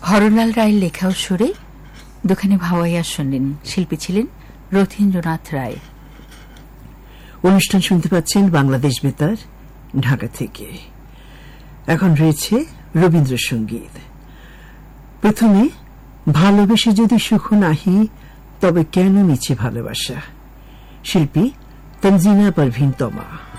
হরলাল রায়ের লেখা ও সুরে দুখানি ভাওয়াইয়া শুনলেন। শিল্পী ছিলেন রথীন্দ্রনাথ রায়। অনুষ্ঠান শুনতে পাচ্ছেন বাংলাদেশ বেতার ঢাকা থেকে। এখন রয়েছে রবীন্দ্রসঙ্গীত। প্রথমে ভালোবেসে যদি সুখ নাহি তবে কেন মিছে ভালোবাসা, শিল্পী তনজিনা পারভীন তমা।